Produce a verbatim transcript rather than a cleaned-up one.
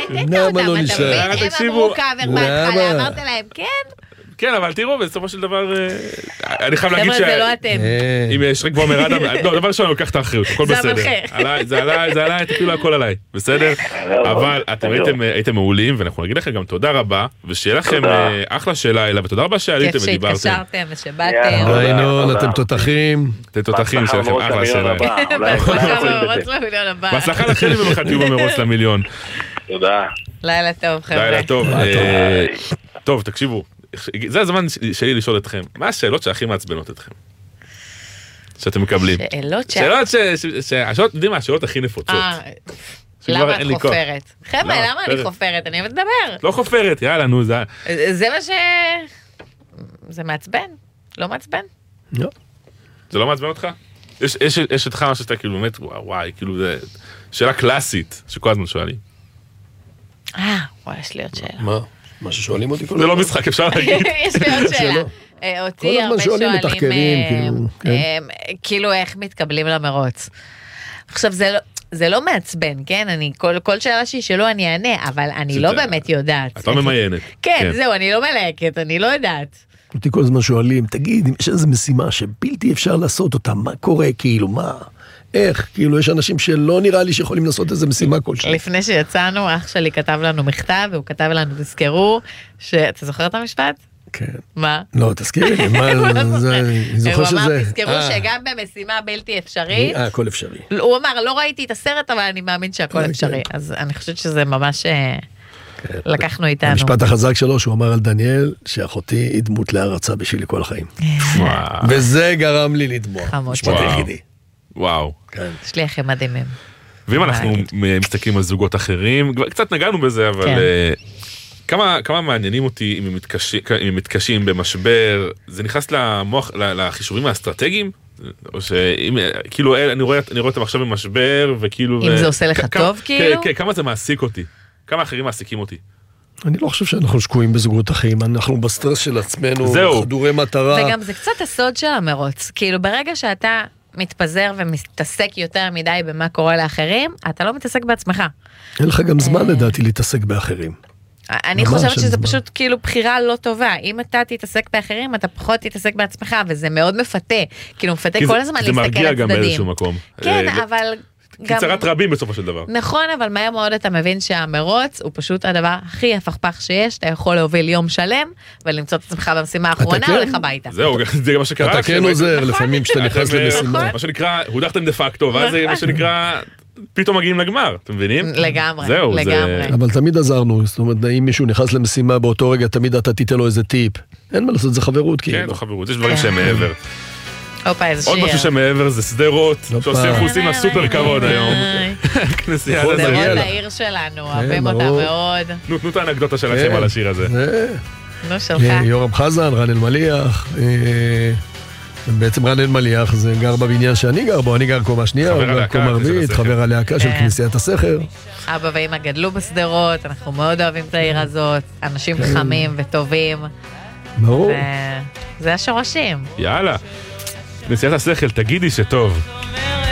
עודדת אותם, אתה מבין? הם אמרו קאבר בהתחלה, אמרת להם, כן? כן, אבל תראו, בסופו של דבר, אני חייב להגיד ש... חבר'ה, זה לא אתם. אם יש רק בוא מרד, לא, דבר ראשון, אני לוקח את האחריות, הכל בסדר. זה עליי, זה עליי, תפילו הכל עליי, בסדר? אבל אתם הייתם מעולים, ואנחנו נגיד לכם גם תודה רבה, ושיהיה לכם אחלה שאלה אלה, ותודה רבה שעליתם ודיברתם. כיף שהתקשרתם ושבאתם. ראינו, אתם תותחים. אתם תותחים, שיהיה לכם אחלה שאלה. בהצלחה במרוץ למיליון הבא. בהצלחה לכם ובכלל תהיו במרוץ למיליון. תודה. לילה טוב, חבר'ה. לילה טוב. טוב, תקשיבו. זה הזמן שלי לשאול אתכם, מה השאלות שהכי מעצבנות אתכם? שאתם מקבלים. שאלות ש... שאלות ש... השאלות, יודעים מה, השאלות הכי נפוצות. למה את חופרת? חבר'ה, למה אני חופרת? אני אוהבת לדבר. לא חופרת, יאללה, נו, זה... זה מה ש... זה מעצבן? לא מעצבן? לא. זה לא מעצבן אותך? יש אתך מה שאתה כאילו באמת, וואי, כאילו זה... שאלה קלאסית, שכל הזמן שואלים. אה, וואי, יש לי עוד שאלה. מה? מה ששואלים אותי כל זה לא משחק, אפשר להגיד. יש לי עוד שאלה. אותי הרבה שואלים, כאילו איך מתקבלים למרוץ. עכשיו זה לא מעצבן, כן? אני, כל שאלה שישאלו אני אענה, אבל אני לא באמת יודעת. את לא ממיינת. כן, זהו, אני לא מלהקת, אני לא יודעת. אותי כל הזמן שואלים, תגיד, אם יש איזו משימה שבלתי אפשר לעשות אותה, מה קורה, כאילו, מה... איך? כאילו, יש אנשים שלא נראה לי שיכולים לעשות איזה משימה כלשהי. לפני שיצאנו, אח שלי כתב לנו מכתב, והוא כתב לנו, תזכרו, אתה זוכר את המשפט? כן. מה? לא, תזכירי לי, מה, אני זוכר שזה... הוא אמר, תזכרו שגם במשימה בלתי אפשרית... אה, הכל אפשרי. הוא אמר, לא ראיתי את הסרט, אבל אני מאמין שהכל אפשרי. אז אני חושבת שזה ממש... לקחנו איתנו. המשפט החזק שלו, שהוא אמר על דניאל, שאחותי היא דמות להרצה בשבילי כל החיים. וזה גרם לי לדמוע. משפט היחידי. וואו. יש לי אחים מדהימים. ואם אנחנו מסתכלים על זוגות אחרים, קצת נגענו בזה, אבל כמה מעניינים אותי אם הם מתקשים במשבר, זה נכנס למוח, לחישובים האסטרטגיים, או שאם, כאילו, אני רואה אותם עכשיו במשבר, וכאילו... אם זה עושה לך טוב, כאילו? כן, כמה זה מעסיק אותי? כמה אחרים מעסיקים אותי? אני לא חושב שאנחנו שקועים בזוגות אחרים, אנחנו בסטרס של עצמנו, חדורי מטרה. וגם זה קצת הסוד של המרוץ, כאילו ברגע שאתה מתפזר ומתעסק יותר מדי במה קורה לאחרים, אתה לא מתעסק בעצמך. אין לך גם זמן לדעתי להתעסק באחרים. אני חושבת שזה פשוט כאילו בחירה לא טובה. אם אתה תתעסק באחרים, אתה פחות תתעסק בעצמך, וזה מאוד מפתה. כאילו מפתה כל הזמן להסתכל על הצדדים. זה מרגיע גם באיזשהו מקום. כן, אבל... קיצרת רבים בסופו של דבר. נכון, אבל מהר מאוד אתה מבין שהמרוץ הוא פשוט הדבר הכי הפכפך שיש, אתה יכול להוביל יום שלם, ולמצוא את עצמך במשימה האחרונה, הולך הביתה. זהו, זה גם מה שקרה. אתה כן עוזר, לפעמים שאתה נכנס למשימה. מה שנקרא, הודחתם דה פקטו, ואז זה מה שנקרא, פתאום מגיעים לגמר, אתם מבינים? לגמרי, זהו, לגמרי. אבל תמיד עזרנו, זאת אומרת, אם מישהו נכנס למשימה באותו רגע, תמיד אתה תיתן לו איזה טיפ. אין מה לעשות, זה חברות, כן, זה חברות, יש דברים שהם מעבר. עוד משהו שמעבר זה סדרות, שעושים חוסים הסופר כבוד היום. כנסיית הסדרות לעיר שלנו, אוהבים אותה מאוד. תנו את האנקדוטה שלכם על השיר הזה. נו, שלך. יורם חזן, רן אלמליח. בעצם רן אלמליח זה גר בבניין שאני גר בו, אני גר קומה שנייה, הוא גר קומה רביעית, חבר הלהקה של כנסיית הסכר. אבא ואמא גדלו בסדרות, אנחנו מאוד אוהבים את העיר הזאת, אנשים חכמים וטובים. ברור. זה השורשים. יאללה. כנסיית השכל, תגידי שטוב.